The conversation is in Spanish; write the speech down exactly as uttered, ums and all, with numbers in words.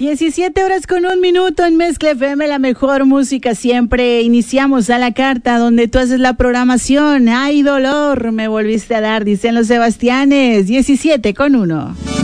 diecisiete horas con un minuto en Mezcla F M, la mejor música siempre. Iniciamos a la carta donde tú haces la programación. Ay, dolor, me volviste a dar, dicen los Sebastianes. diecisiete con uno.